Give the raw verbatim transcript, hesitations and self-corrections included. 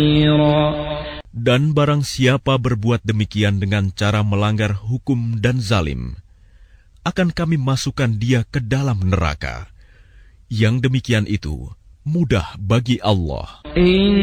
Dan barang siapa berbuat demikian dengan cara melanggar hukum dan zalim, akan kami masukkan dia ke dalam neraka. Yang demikian itu mudah bagi Allah.